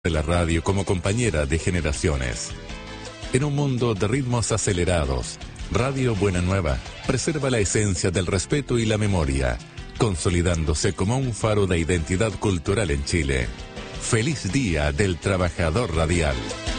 de la radio como compañera de generaciones. En un mundo de ritmos acelerados, Radio Buena Nueva preserva la esencia del respeto y la memoria, consolidándose como un faro de identidad cultural en Chile. ¡Feliz Día del Trabajador Radial!